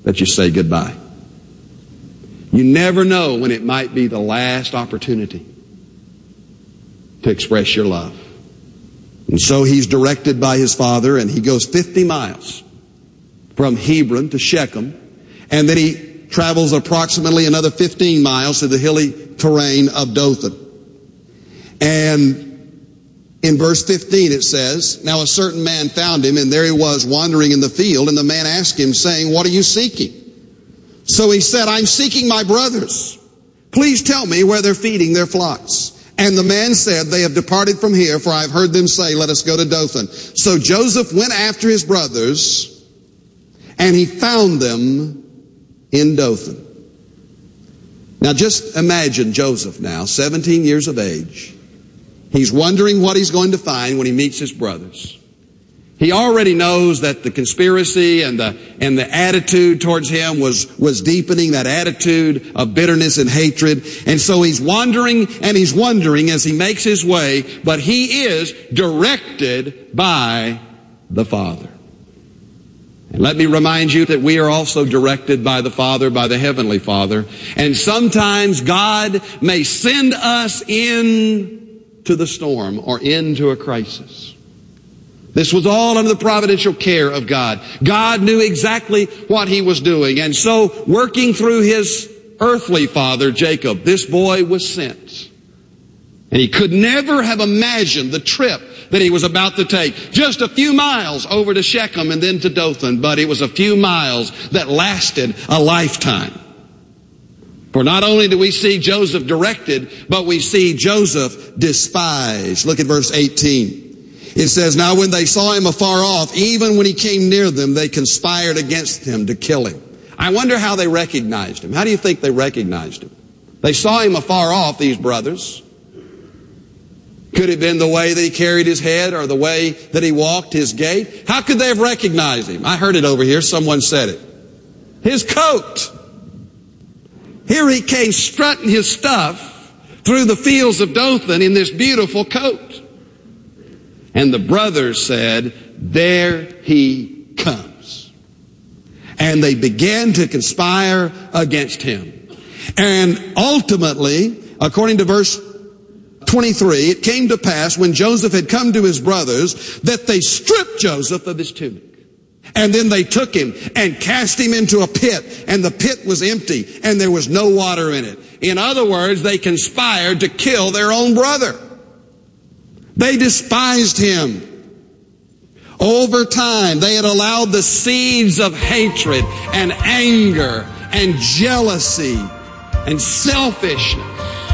that you say goodbye. You never know when it might be the last opportunity to express your love. And so he's directed by his father, and he goes 50 miles from Hebron to Shechem, and then he travels approximately another 15 miles to the hilly terrain of Dothan. And in verse 15 it says, "Now a certain man found him, and there he was wandering in the field, and the man asked him, saying, 'What are you seeking?' So he said, 'I'm seeking my brothers. Please tell me where they're feeding their flocks.' And the man said, 'They have departed from here, for I've heard them say, let us go to Dothan.' So Joseph went after his brothers, and he found them in Dothan." Now just imagine Joseph now, 17 years of age. He's wondering what he's going to find when he meets his brothers. He already knows that the conspiracy and the attitude towards him was deepening, that attitude of bitterness and hatred. And so he's wandering and he's wondering as he makes his way, but he is directed by the Father. And let me remind you that we are also directed by the Father, by the Heavenly Father. And sometimes God may send us into the storm or into a crisis. This was all under the providential care of God. God knew exactly what he was doing. And so, working through his earthly father, Jacob, this boy was sent. And he could never have imagined the trip that he was about to take. Just a few miles over to Shechem and then to Dothan. But it was a few miles that lasted a lifetime. For not only do we see Joseph directed, but we see Joseph despised. Look at verse 18. It says, "Now when they saw him afar off, even when he came near them, they conspired against him to kill him." I wonder how they recognized him. How do you think they recognized him? They saw him afar off, these brothers. Could it have been the way that he carried his head or the way that he walked, his gait? How could they have recognized him? I heard it over here. Someone said it. His coat. Here he came strutting his stuff through the fields of Dothan in this beautiful coat. And the brothers said, "There he comes." And they began to conspire against him. And ultimately, according to verse 23, it came to pass when Joseph had come to his brothers that they stripped Joseph of his tunic. And then they took him and cast him into a pit, and the pit was empty, and there was no water in it. In other words, they conspired to kill their own brother. They despised him. Over time, they had allowed the seeds of hatred and anger and jealousy and selfishness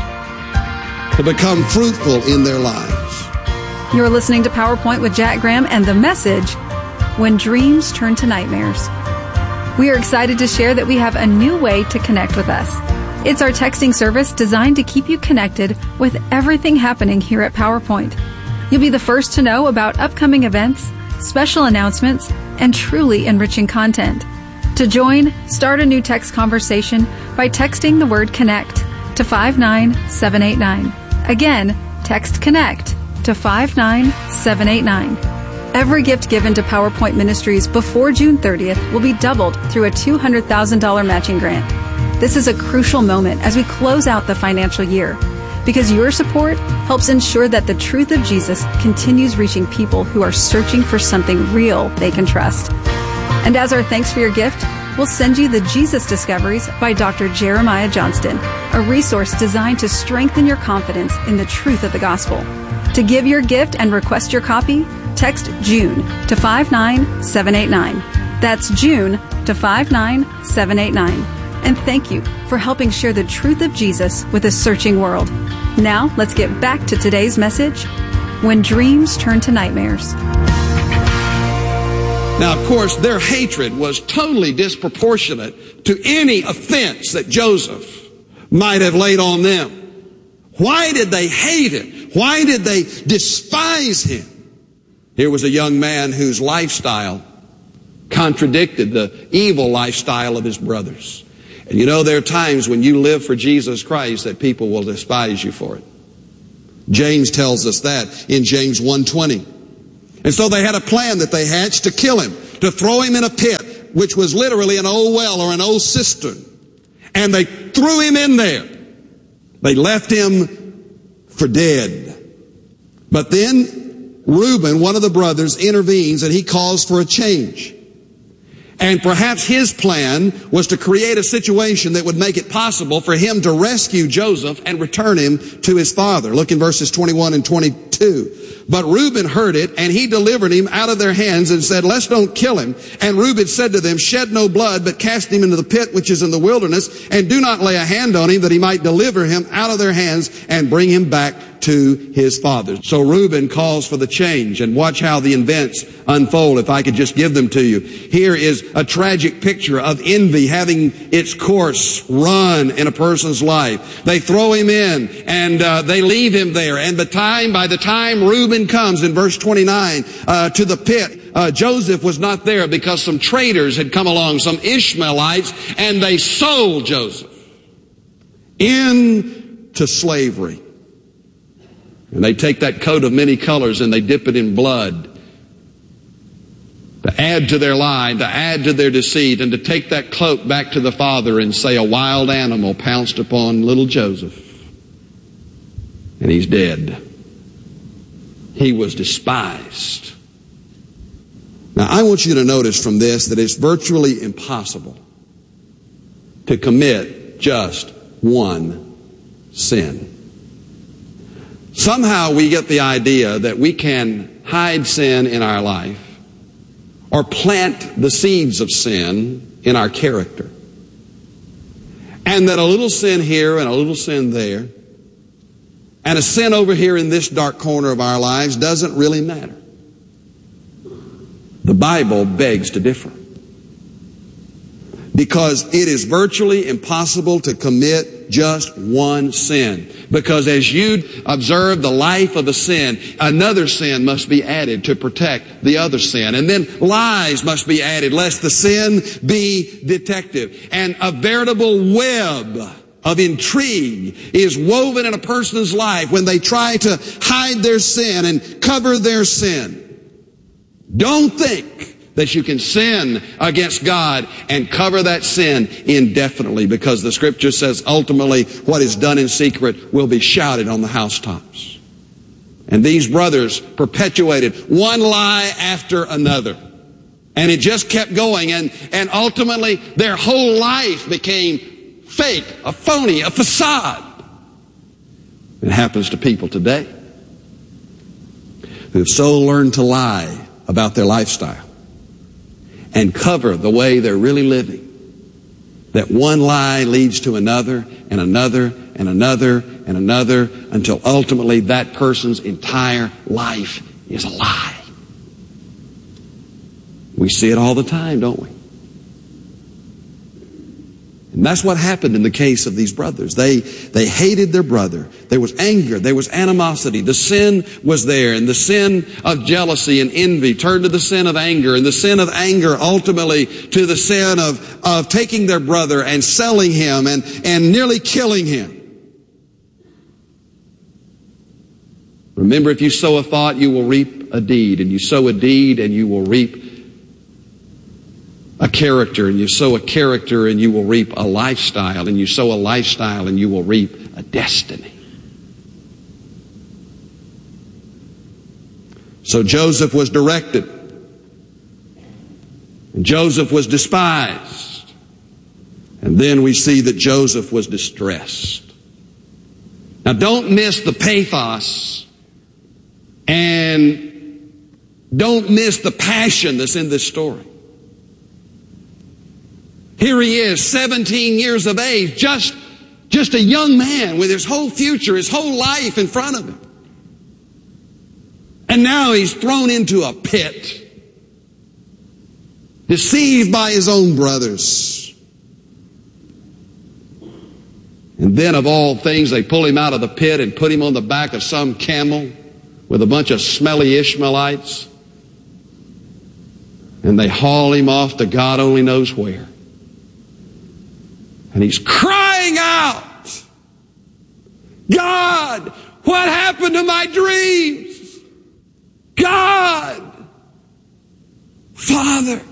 to become fruitful in their lives. You're listening to PowerPoint with Jack Graham and the message, When Dreams Turn to Nightmares. We are excited to share that we have a new way to connect with us. It's our texting service designed to keep you connected with everything happening here at PowerPoint. You'll be the first to know about upcoming events, special announcements, and truly enriching content. To join, start a new text conversation by texting the word CONNECT to 59789. Again, text CONNECT to 59789. Every gift given to PowerPoint Ministries before June 30th will be doubled through a $200,000 matching grant. This is a crucial moment as we close out the financial year, because your support helps ensure that the truth of Jesus continues reaching people who are searching for something real they can trust. And as our thanks for your gift, we'll send you the Jesus Discoveries by Dr. Jeremiah Johnston, a resource designed to strengthen your confidence in the truth of the gospel. To give your gift and request your copy, text June to 59789. That's June to 59789. And thank you for helping share the truth of Jesus with a searching world. Now, let's get back to today's message, When Dreams Turn to Nightmares. Now, of course, their hatred was totally disproportionate to any offense that Joseph might have laid on them. Why did they hate him? Why did they despise him? Here was a young man whose lifestyle contradicted the evil lifestyle of his brothers. And you know, there are times when you live for Jesus Christ that people will despise you for it. James tells us that in James 1:20. And so they had a plan that they hatched to kill him, to throw him in a pit, which was literally an old well or an old cistern, and they threw him in there. They left him for dead. But then Reuben, one of the brothers, intervenes and he calls for a change. And perhaps his plan was to create a situation that would make it possible for him to rescue Joseph and return him to his father. Look in verses 21 and 22. But Reuben heard it, and he delivered him out of their hands and said, let's don't kill him. And Reuben said to them, shed no blood, but cast him into the pit which is in the wilderness, and do not lay a hand on him, that he might deliver him out of their hands and bring him back to his father. So Reuben calls for the change, and watch how the events unfold. If I could just give them to you. Here is a tragic picture of envy having its course run in a person's life. They throw him in, and they leave him there. And by the time Reuben comes in verse 29 to the pit, Joseph was not there because some traders had come along, some Ishmaelites, and they sold Joseph into slavery. And they take that coat of many colors and they dip it in blood to add to their lie, to add to their deceit, and to take that cloak back to the father and say a wild animal pounced upon little Joseph. And he's dead. He was despised. Now I want you to notice from this that it's virtually impossible to commit just one sin. Somehow we get the idea that we can hide sin in our life or plant the seeds of sin in our character. And that a little sin here and a little sin there and a sin over here in this dark corner of our lives doesn't really matter. The Bible begs to differ. Because it is virtually impossible to commit just one sin. Because as you observe the life of a sin, another sin must be added to protect the other sin. And then lies must be added lest the sin be detected. And a veritable web of intrigue is woven in a person's life when they try to hide their sin and cover their sin. Don't think that you can sin against God and cover that sin indefinitely, because the Scripture says ultimately what is done in secret will be shouted on the housetops. And these brothers perpetuated one lie after another. And it just kept going, and ultimately their whole life became fake, a phony, a facade. It happens to people today who have so learned to lie about their lifestyle and cover the way they're really living, that one lie leads to another and another and another and another until ultimately that person's entire life is a lie. We see it all the time, don't we? And that's what happened in the case of these brothers. They hated their brother. There was anger. There was animosity. The sin was there. And the sin of jealousy and envy turned to the sin of anger. And the sin of anger ultimately to the sin of taking their brother and selling him and nearly killing him. Remember, if you sow a thought, you will reap a deed. And you sow a deed and you will reap a character, and you sow a character and you will reap a lifestyle, and you sow a lifestyle and you will reap a destiny. So Joseph was directed, and Joseph was despised, and then we see that Joseph was distressed. Now don't miss the pathos, and don't miss the passion that's in this story. Here he is, 17 years of age, just a young man with his whole future, his whole life in front of him. And now he's thrown into a pit, deceived by his own brothers. And then of all things, they pull him out of the pit and put him on the back of some camel with a bunch of smelly Ishmaelites. And they haul him off to God only knows where. And he's crying out, God, what happened to my dreams? God, Father,